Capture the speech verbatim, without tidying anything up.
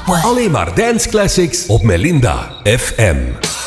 Alleen maar dance classics op Melinda F M.